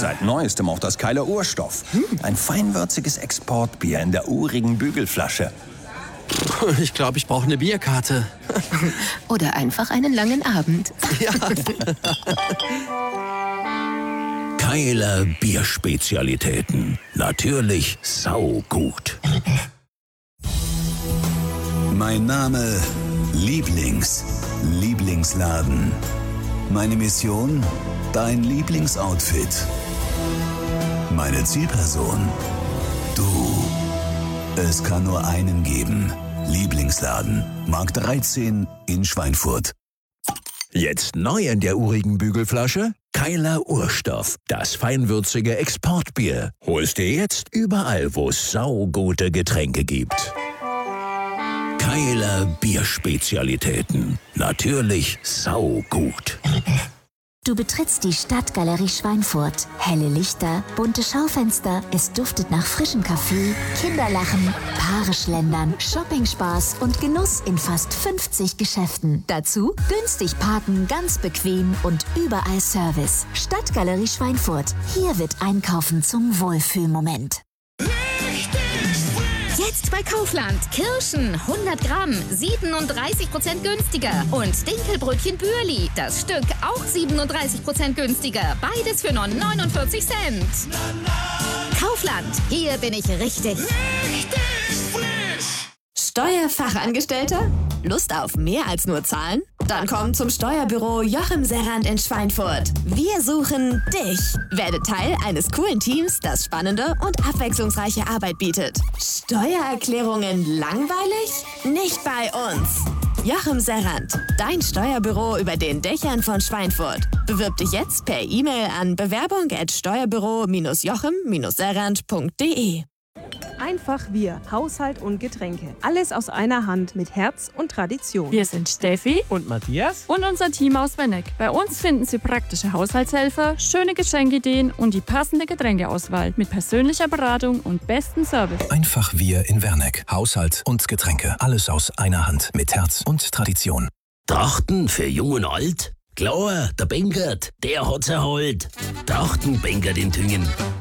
Seit Neuestem auch das Keiler Urstoff. Ein feinwürziges Exportbier in der urigen Bügelflasche. Ich glaube, ich brauche eine Bierkarte. Oder einfach einen langen Abend. Ja. Keiler Bierspezialitäten. Natürlich saugut. Mein Name Lieblingsladen. Meine Mission? Dein Lieblingsoutfit. Meine Zielperson? Du. Es kann nur einen geben. Lieblingsladen. Markt 13 in Schweinfurt. Jetzt neu in der urigen Bügelflasche? Keiler Urstoff. Das feinwürzige Exportbier. Holst dir jetzt überall, wo es saugute Getränke gibt. Keiler Bierspezialitäten. Natürlich saugut. Du betrittst die Stadtgalerie Schweinfurt. Helle Lichter, bunte Schaufenster, es duftet nach frischem Kaffee, Kinderlachen, Paare schlendern, Shoppingspaß und Genuss in fast 50 Geschäften. Dazu günstig parken, ganz bequem und überall Service. Stadtgalerie Schweinfurt. Hier wird Einkaufen zum Wohlfühlmoment. Jetzt bei Kaufland. Kirschen 100 Gramm, 37% günstiger. Und Dinkelbrötchen Bürli. Das Stück auch 37% günstiger. Beides für nur 49 Cent. Kaufland. Hier bin ich richtig. Steuerfachangestellter? Lust auf mehr als nur Zahlen? Dann komm zum Steuerbüro Joachim Serrand in Schweinfurt. Wir suchen dich. Werde Teil eines coolen Teams, das spannende und abwechslungsreiche Arbeit bietet. Steuererklärungen langweilig? Nicht bei uns. Joachim Serrand, dein Steuerbüro über den Dächern von Schweinfurt. Bewirb dich jetzt per E-Mail an bewerbung@steuerbüro-serrand.de. Einfach wir, Haushalt und Getränke. Alles aus einer Hand mit Herz und Tradition. Wir sind Steffi und Matthias und unser Team aus Wenneck. Bei uns finden Sie praktische Haushaltshelfer, schöne Geschenkideen und die passende Getränkeauswahl mit persönlicher Beratung und bestem Service. Einfach wir in Werneck. Haushalt und Getränke. Alles aus einer Hand mit Herz und Tradition. Trachten für Jung und Alt? Klar, der Benkert, der hat's erholt. Trachten Benkert in Thüngen.